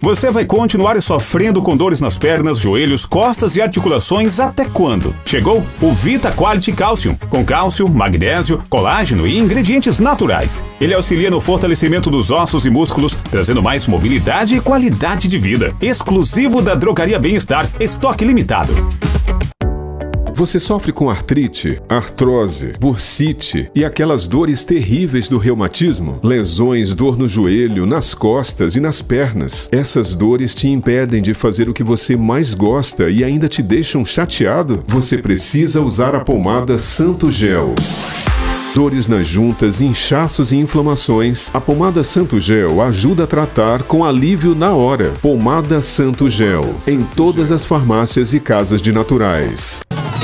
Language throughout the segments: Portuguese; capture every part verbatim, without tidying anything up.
Você vai continuar sofrendo com dores nas pernas, joelhos, costas e articulações até quando? Chegou o Vita Quality Calcium, com cálcio, magnésio, colágeno e ingredientes naturais. Ele auxilia no fortalecimento dos ossos e músculos, trazendo mais mobilidade e qualidade de vida. Exclusivo da Drogaria Bem-Estar, estoque limitado. Você sofre com artrite, artrose, bursite e aquelas dores terríveis do reumatismo? Lesões, dor no joelho, nas costas e nas pernas. Essas dores te impedem de fazer o que você mais gosta e ainda te deixam chateado? Você precisa usar a pomada Santo Gel. Dores nas juntas, inchaços e inflamações, a pomada Santo Gel ajuda a tratar com alívio na hora. Pomada Santo Gel, em todas as farmácias e casas de naturais.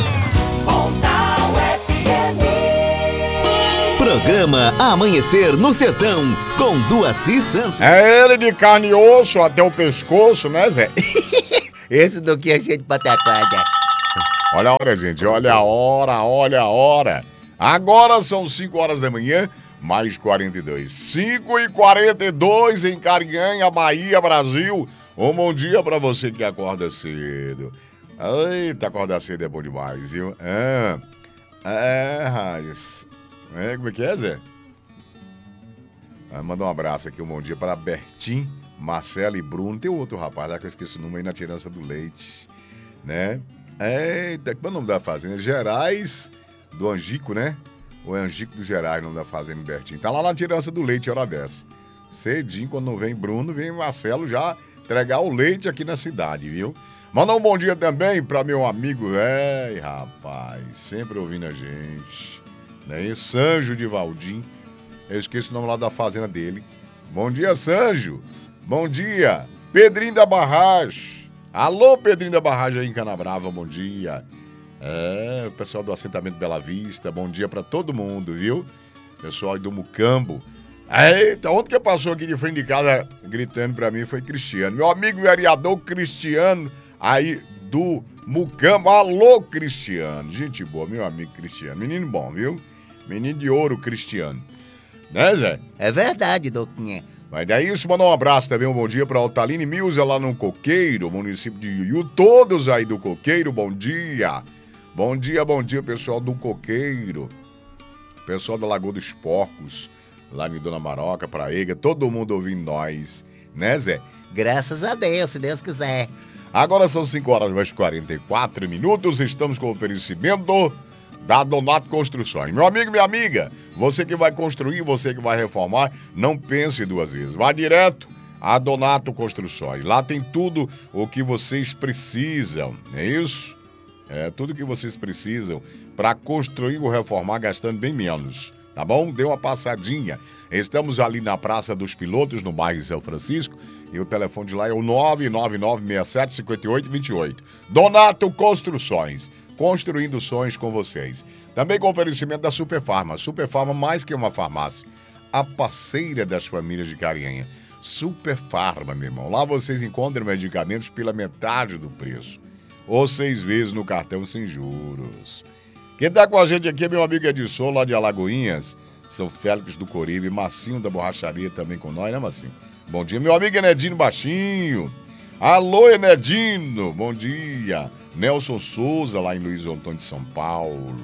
Programa Amanhecer no Sertão, com Duaci Santos. É ele de carne e osso até o pescoço, né, Zé? Esse do que é cheio de pataquada. Olha a hora, gente, olha a hora, olha a hora. Agora são cinco horas da manhã, mais quarenta e dois. cinco e quarenta e dois em Carinhanha, Bahia, Brasil. Um bom dia pra você que acorda cedo. Eita, acordar cedo é bom demais, viu? É, é, Raiz. É, como é que é, Zé? Ah, manda um abraço aqui, um bom dia para Bertim, Marcelo e Bruno. Tem outro rapaz lá que eu esqueci o nome aí na tirança do leite, né? Eita, qual é o nome da fazenda? Gerais do Angico, né? Ou é Angico do Gerais, o nome da fazenda Bertim. Tá lá na tirança do leite, hora dessa. Cedinho, quando não vem Bruno, vem Marcelo já entregar o leite aqui na cidade, viu? Mandar um bom dia também para meu amigo, velho, rapaz, sempre ouvindo a gente. Né? Sanjo de Valdim. Eu esqueci o nome lá da fazenda dele. Bom dia, Sanjo. Bom dia, Pedrinho da Barragem. Alô, Pedrinho da Barragem aí em Canabrava, bom dia. É, o pessoal do assentamento Bela Vista, bom dia pra todo mundo, viu? Pessoal aí do Mucambo. Eita, ontem que passou aqui de frente de casa gritando pra mim foi Cristiano. Meu amigo vereador Cristiano aí do Mucambo. Alô, Cristiano. Gente boa, meu amigo Cristiano. Menino bom, viu? Menino de ouro, Cristiano. Né, Zé? É verdade, Douquinha. Mas daí isso, mandar um abraço também, um bom dia para Altaline Milza lá no Coqueiro, município de Iuiú. Todos aí do Coqueiro, bom dia. Bom dia, bom dia, pessoal do Coqueiro. Pessoal da Lagoa dos Porcos, lá em Dona Maroca, Praega, todo mundo ouvindo nós. Né, Zé? Graças a Deus, se Deus quiser. Agora são cinco horas mais quarenta e quatro minutos, estamos com o oferecimento da Donato Construções. Meu amigo, minha amiga, você que vai construir, você que vai reformar, não pense duas vezes. Vá direto a Donato Construções. Lá tem tudo o que vocês precisam, não é isso? É tudo que vocês precisam para construir ou reformar gastando bem menos. Tá bom? Dê uma passadinha. Estamos ali na Praça dos Pilotos, no bairro São Francisco, e o telefone de lá é o nove nove nove seis sete cinco oito dois oito. Donato Construções, construindo sonhos com vocês. Também com oferecimento da Superfarma. Superfarma, mais que uma farmácia, a parceira das famílias de Carinhanha. Superfarma, meu irmão. Lá vocês encontram medicamentos pela metade do preço, ou seis vezes no cartão sem juros. Quem tá com a gente aqui é meu amigo Edson, lá de Alagoinhas, São Félix do Coribe, Massinho da Borracharia também com nós, né, Massinho? Bom dia, meu amigo Enedino Baixinho. Alô, Enedino, bom dia. Nelson Souza, lá em Luiz Antônio de São Paulo.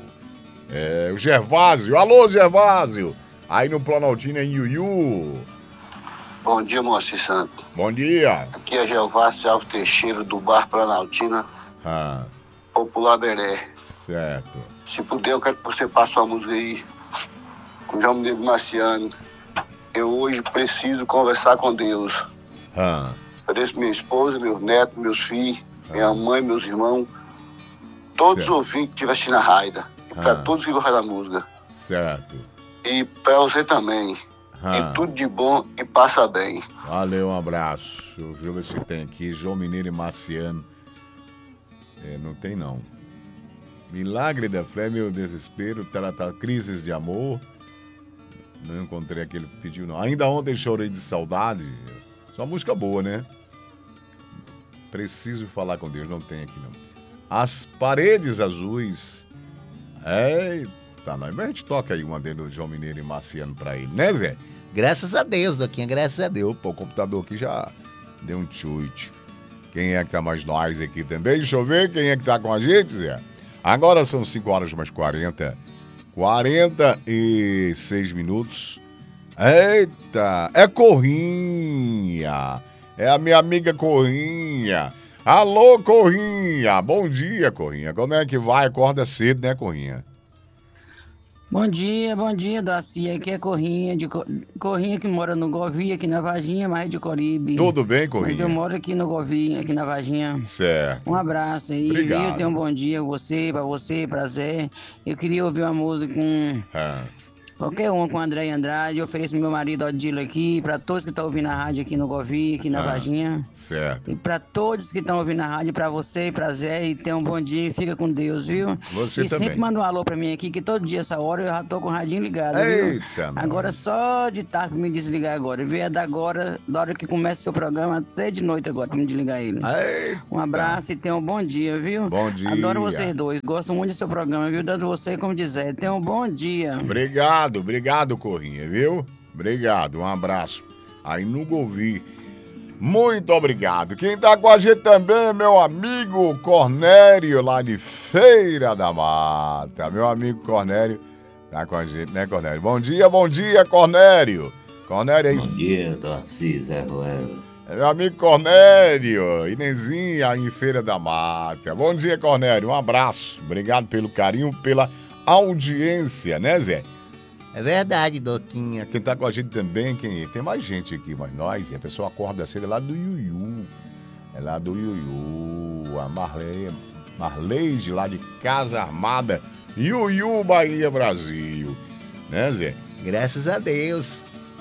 É, o Gervásio, alô, Gervásio. Aí no Planaltina, em Iuiú. Bom dia, Moacir Santos. Bom dia. Aqui é Gervásio Alves Teixeira, do Bar Planaltina, Ah, Popular Beré. certo. Se puder, eu quero que você passe uma música aí com o João Mineiro Marciano. Eu hoje preciso conversar com Deus. Ah, Agradeço minha esposa, meus netos, meus filhos, minha mãe, meus irmãos, todos Certo. os ouvintes que estiverem assistindo a Raida. E para Ah. todos que gostam da música. certo. E para você também. Ah, E tudo de bom e passa bem. valeu, um abraço. Deixa eu ver se tem aqui. João Mineiro e Marciano. É, não tem, não. Milagre da fé, meu desespero, tratar crises de amor. Não encontrei aquele que pediu, não. Ainda ontem chorei de saudade. Só música boa, né? Preciso falar com Deus, não tem aqui, não. As paredes azuis. Eita, nós. Mas a gente toca aí uma dele do João Mineiro e Marciano pra ele, né, Zé? Graças a Deus, Douquinha, graças a Deus. Opa, o computador aqui já Deu um chute. Quem é que tá mais nós aqui também? Deixa eu ver quem é que tá com a gente, Zé. Agora são cinco horas mais quarenta. quarenta e seis minutos. Eita, é Corrinha. É a minha amiga Corrinha. Alô, Corrinha. Bom dia, Corrinha. Como é que vai? Acorda cedo, né, Corrinha? Bom dia, bom dia, Daci. Aqui é Corrinha, de Co- Corrinha que mora no Govia, aqui na Varginha, mas de Coribe. Tudo bem, Mas eu Corrinha? moro aqui no Govia, aqui na Varginha. Certo. Um abraço aí, Obrigado. viu? Tenha um bom dia, você, pra você, pra Zé. Eu queria ouvir uma música com Ah, qualquer uma com André Andrade. Eu ofereço meu marido Odilo aqui, pra todos que estão ouvindo a rádio aqui no Govia, aqui na Ah. Varginha. certo. E pra todos que estão ouvindo a rádio, pra você e pra Zé, e tenha um bom dia e fica com Deus, viu? Você e também. sempre manda um alô pra mim aqui, que todo dia essa hora eu já tô com o radinho ligado, viu? Eita, Agora nós. só de tarde pra me desligar agora. Viu? É da agora, da hora que começa o seu programa, até de noite agora pra me desligar ele. Eita. Um abraço e tenha um bom dia, viu? Bom dia. Adoro vocês dois, gosto muito do seu programa, viu? Tanto você como dizer. Tenha um bom dia. Obrigado, obrigado, Corrinha, viu? Obrigado, um abraço. Aí no Govi. Muito obrigado. Quem tá com a gente também é meu amigo Cornélio, lá de Feira da Mata. Meu amigo Cornélio tá com a gente, né, Cornélio? Bom dia, bom dia, Cornélio. Cornélio aí. Bom dia, Darcy, Zé Ruelo. É meu amigo Cornélio, Inezinha em Feira da Mata. Bom dia, Cornélio, um abraço. Obrigado pelo carinho, pela audiência, né, Zé? É verdade, Doquinha. Quem tá com a gente também, quem é? Tem mais gente aqui, mas nós, a pessoa acorda cedo, é lá do Iuiú. É lá do Iuiú. A Marley, Marleide, lá de Casa Armada. Iuiú, Bahia, Brasil. Né, Zé? Graças a Deus.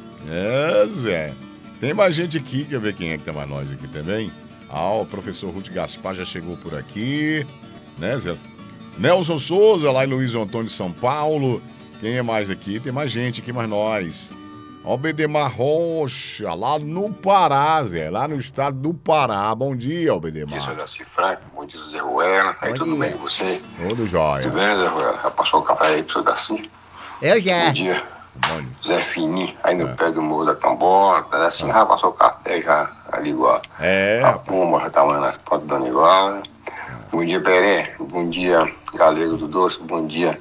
É, Zé. Tem mais gente aqui, quer ver quem é que tá mais nós aqui também? Ah, o professor Ruth Gaspar já chegou por aqui. Né, Zé? Nelson Souza, lá em Luiz Antônio de São Paulo. Quem é mais aqui? Tem mais gente aqui, mais nós. Albedemar Rocha, lá no Pará, Zé. Lá no estado do Pará. Bom dia, Albedemar. Isso é da Cifranco, bom dia, Zé Ruela. Aí Bom tudo dia. bem com você? Tudo jóia. Tudo bem, Zé Ruela? Já passou o café aí pro seu Daci? Eu já. Bom dia, Bom dia. Zé Fininho, aí no pé do Morro da Cambota. Assim, já passou o café, já ali igual. É, A pomba já tá lá nas pontas dando igual, né? Bom dia, Peré. Bom dia, Galego do Doce. Bom dia,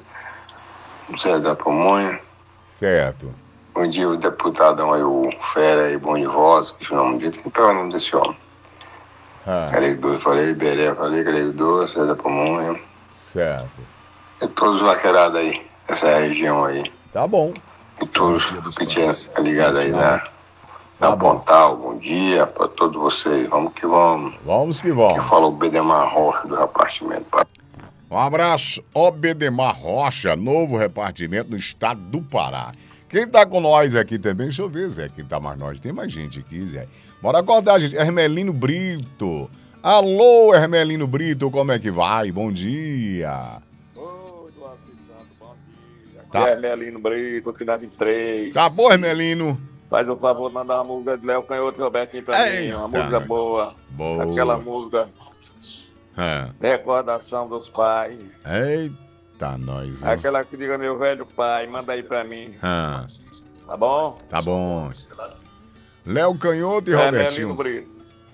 Zé da Pamonha. certo. Bom dia, o deputadão aí, o Fera aí, Bom de Rosa, que é o nome dele. Tem que pegar o nome desse homem. Ah, Galego Doce, falei, Beré, falei, Galego Doce, Zé da Pamonha. certo. E todos os vaqueirados aí, dessa região aí. Tá bom. E todos que tinham ligado aí na, Tá na bom. Pontal. Bom dia pra todos vocês. Vamos que vamos. Vamos que Que vamos. fala o Bedemar Rocha do repartimento. Um abraço, Obedemar Rocha, novo repartimento no estado do Pará. Quem tá com nós aqui também, deixa eu ver, Zé, quem tá mais nós. Tem mais gente aqui, Zé. Bora acordar, gente. Hermelino Brito. Alô, Hermelino Brito, como é que vai? Bom dia. Oi, Duarci Santos, bom dia. Aqui Tá. é Hermelino Brito, cidade três. Tá bom, Hermelino? Faz o favor de mandar uma música de Léo Canhoto e Robertinho pra mim, Eita. uma música boa. Boa. Aquela música, Ah. Recordação dos Pais. Eita, nós. hein? Aquela que diga meu velho pai, manda aí pra mim, Ah, tá bom? tá bom. Léo Canhoto e Hermelino Robertinho. Brito.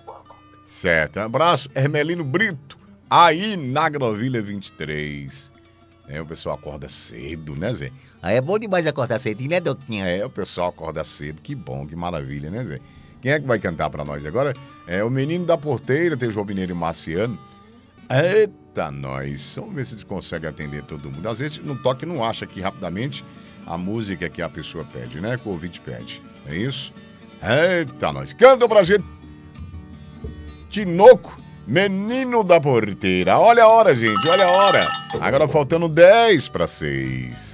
Certo, um abraço, Hermelino Brito, aí na Agrovilha vinte e três. É, o pessoal acorda cedo, né, Zé? Aí é bom demais acordar cedinho, né, Doquinha? É, o pessoal acorda cedo, que bom, que maravilha, né, Zé? Quem é que vai cantar pra nós agora? É o Menino da Porteira, tem o João Mineiro e Marciano. Eita, nós. Vamos ver se eles conseguem atender todo mundo. Às vezes no toque não acha aqui rapidamente a música que a pessoa pede, né? Que o ouvinte pede. É isso? Eita, nós. Canta pra gente. Tinoco, Menino da Porteira. Olha a hora, gente, olha a hora. Agora faltando dez para seis.